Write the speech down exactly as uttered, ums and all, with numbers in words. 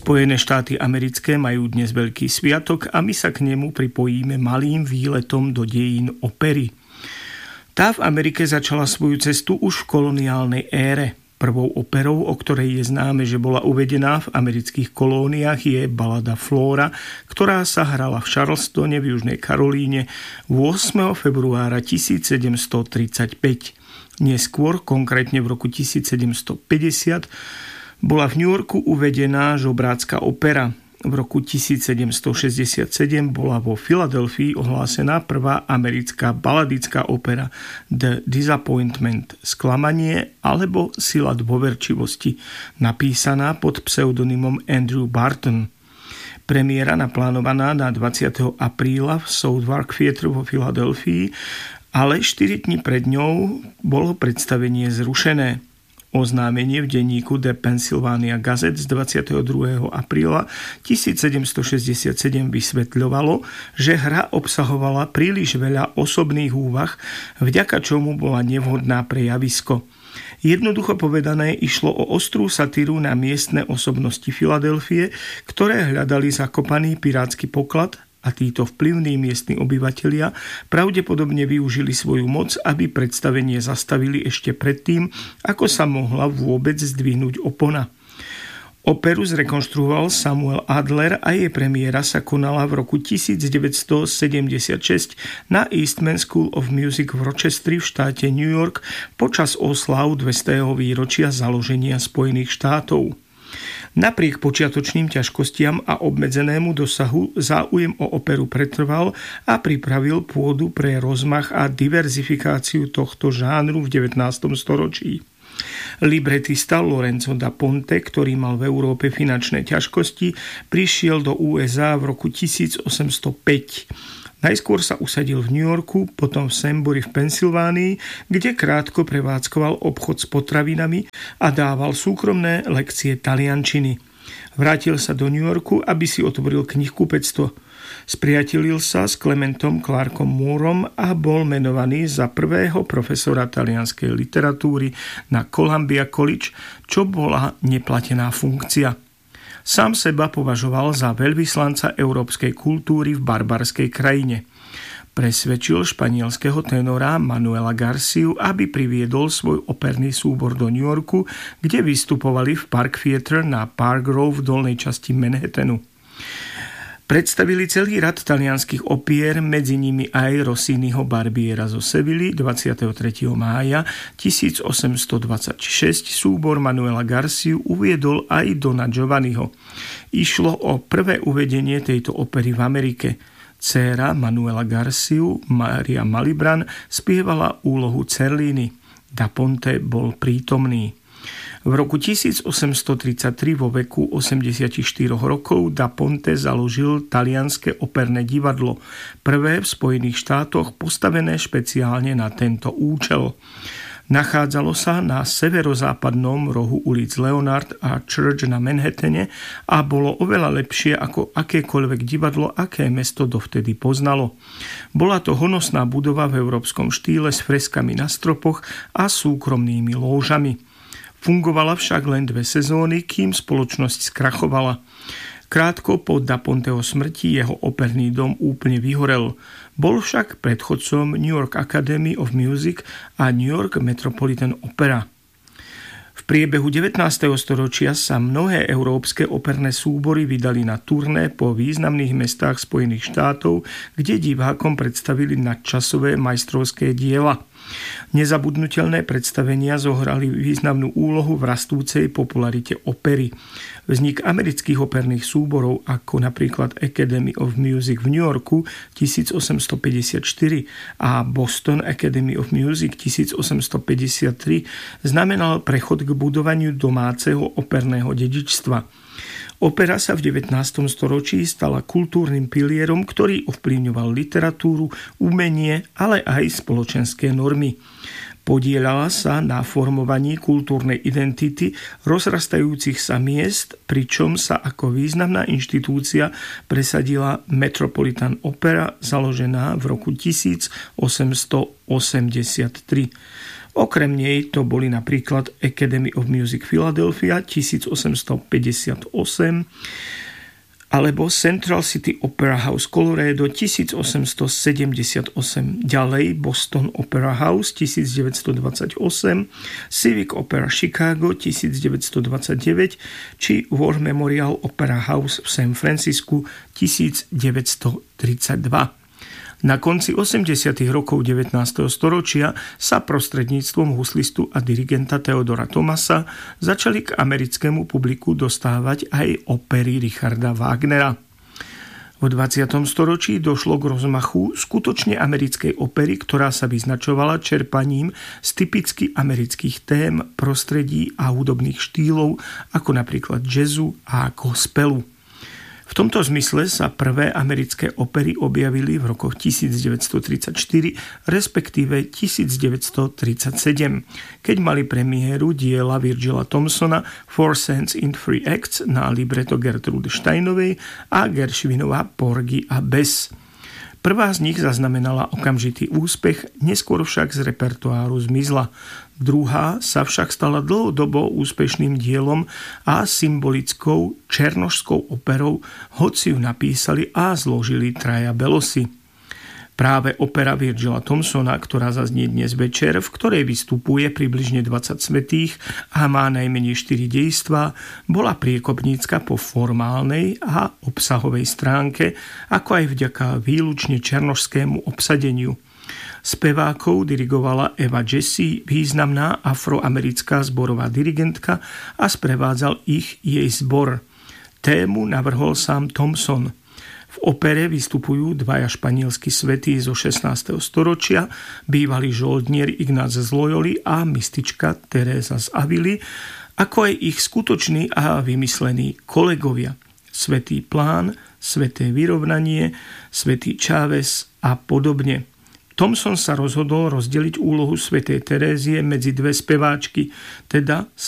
Spojené štáty americké majú dnes veľký sviatok a my sa k nemu pripojíme malým výletom do dejín opery. Tá v Amerike začala svoju cestu už v koloniálnej ére. Prvou operou, o ktorej je známe, že bola uvedená v amerických kolóniách, je balada Flora, ktorá sa hrala v Charlestone v Južnej Karolíne ôsmeho februára tisícsedemstotridsaťpäť. Neskôr, konkrétne v roku tisícsedemstopäťdesiat, bola v New Yorku uvedená žobrácka opera. V roku tisícsedemstošesťdesiatsedem bola vo Filadelfii ohlásená prvá americká baladická opera The Disappointment, sklamanie alebo Sila dôverčivosti, napísaná pod pseudonymom Andrew Barton. Premiéra naplánovaná na dvadsiateho apríla v Southwark Theatre vo Filadelfii, ale štyri dni pred ňou bolo predstavenie zrušené. Oznámenie v denníku The Pennsylvania Gazette z dvadsiateho druhého apríla tisícsedemstošesťdesiatsedem vysvetľovalo, že hra obsahovala príliš veľa osobných úvah, vďaka čomu bola nevhodná pre javisko. Jednoducho povedané, išlo o ostrú satíru na miestne osobnosti Filadelfie, ktoré hľadali zakopaný pirátsky poklad, a títo vplyvní miestni obyvatelia pravdepodobne využili svoju moc, aby predstavenie zastavili ešte predtým, ako sa mohla vôbec zdvihnúť opona. Operu zrekonštruoval Samuel Adler a jej premiéra sa konala v roku tisícdeväťstosedemdesiatšesť na Eastman School of Music v Rochesteri v štáte New York počas oslav dvestého výročia založenia Spojených štátov. Napriek počiatočným ťažkostiam a obmedzenému dosahu záujem o operu pretrval a pripravil pôdu pre rozmach a diverzifikáciu tohto žánru v devätnástom storočí. Libretista Lorenzo da Ponte, ktorý mal v Európe finančné ťažkosti, prišiel do ú es á v roku tisícosemstopäť. Najskôr sa usadil v New Yorku, potom v Sambury v Pensylvánii, kde krátko prevádzkoval obchod s potravinami a dával súkromné lekcie taliančiny. Vrátil sa do New Yorku, aby si otvoril knihkupectvo. Spriatelil sa s Clementom Clarkom Moorom a bol menovaný za prvého profesora talianskej literatúry na Columbia College, čo bola neplatená funkcia. Sám seba považoval za veľvyslanca európskej kultúry v barbarskej krajine. Presvedčil španielského tenora Manuela Garciu, aby priviedol svoj operný súbor do New Yorku, kde vystupovali v Park Theatre na Park Row v dolnej časti Manhattanu. Predstavili celý rad talianskych opier, medzi nimi aj Rossiniho Barbiera zo Sevilly dvadsiateho tretieho mája tisícosemstodvadsaťšesť. Súbor Manuela Garciu uviedol aj Dona Giovanniho. Išlo o prvé uvedenie tejto opery v Amerike. Dcéra Manuela Garciu, Maria Malibran, spievala úlohu Cerlini. Da Ponte bol prítomný. V roku tisícosemstotridsaťtri vo veku osemdesiatštyri rokov Da Ponte založil talianske operné divadlo, prvé v Spojených štátoch postavené špeciálne na tento účel. Nachádzalo sa na severozápadnom rohu ulic Leonard a Church na Manhattane a bolo oveľa lepšie ako akékoľvek divadlo, aké mesto dovtedy poznalo. Bola to honosná budova v európskom štýle s freskami na stropoch a súkromnými lóžami. Fungovala však len dve sezóny, kým spoločnosť skrachovala. Krátko po Da Ponteho smrti jeho operný dom úplne vyhorel. Bol však predchodcom New York Academy of Music a New York Metropolitan Opera. V priebehu devätnásteho storočia sa mnohé európske operné súbory vydali na turné po významných mestách Spojených štátov, kde divákom predstavili nadčasové majstrovské diela. Nezabudnutelné predstavenia zohrali významnú úlohu v rastúcej popularite opery. Vznik amerických operných súborov ako napríklad Academy of Music v New Yorku tisícosemstopäťdesiatštyri a Boston Academy of Music tisícosemstopäťdesiattri znamenal prechod k budovaniu domáceho operného dedičstva. Opera sa v devätnástom storočí stala kultúrnym pilierom, ktorý ovplyvňoval literatúru, umenie, ale aj spoločenské normy. Podieľala sa na formovaní kultúrnej identity rozrastajúcich sa miest, pričom sa ako významná inštitúcia presadila Metropolitan Opera, založená v roku tisícosemstoosemdesiattri. Okrem nej to boli napríklad Academy of Music Philadelphia tisícosemstopäťdesiatosem alebo Central City Opera House Colorado tisícosemstosedemdesiatosem, ďalej Boston Opera House tisícdeväťstodvadsaťosem, Civic Opera Chicago tisícdeväťstodvadsaťdeväť či War Memorial Opera House v San Francisku tisícdeväťstotridsaťdva. Na konci osemdesiatych rokov devätnásteho storočia sa prostredníctvom huslistu a dirigenta Theodora Thomasa začali k americkému publiku dostávať aj opery Richarda Wagnera. V dvadsiatom storočí došlo k rozmachu skutočne americkej opery, ktorá sa vyznačovala čerpaním z typicky amerických tém, prostredí a hudobných štýlov, ako napríklad jazzu a gospelu. V tomto zmysle sa prvé americké opery objavili v rokoch devätnásťtridsaťštyri, respektíve devätnásťtridsaťsedem, keď mali premiéru diela Virgila Thomsona Four Cents in Three Acts na libreto Gertrude Steinovej a Gershwinova Porgy a Bess. Prvá z nich zaznamenala okamžitý úspech, neskôr však z repertoáru zmizla. Druhá sa však stala dlhodobo úspešným dielom a symbolickou černošskou operou, hoci ju napísali a zložili traja belosy. Práve opera Virgila Thomsona, ktorá zaznie dnes večer, v ktorej vystupuje približne dvadsať svätých a má najmenej štyri dejstvá, bola priekopnícka po formálnej a obsahovej stránke, ako aj vďaka výlučne černošskému obsadeniu. Spevákov dirigovala Eva Jessie, významná afroamerická zborová dirigentka, a sprevádzal ich jej zbor. Tému navrhol sám Thomson. V opere vystupujú dvaja španielskí svätí zo šestnásteho storočia, bývalý žoldnier Ignác z Loyoli a mystička Teréza z Avily, ako aj ich skutoční a vymyslení kolegovia. Svätý Plán, Sväté vyrovnanie, Svätý Chávez a podobne. Thomson sa rozhodol rozdeliť úlohu svätej Terézie medzi dve speváčky, teda